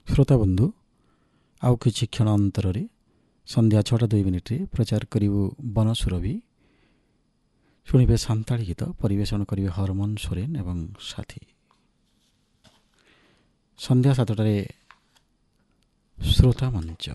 श्रोता बंधु आउ किछि क्षण अंतରରେ संध्या 6:02 प्रचार करिबु बनसुरभि शुणिबे सान्ताली गीत परिवेशन करिबे हरमन सोरेन एवं साथी। संध्या 7टारे श्रोता मंच।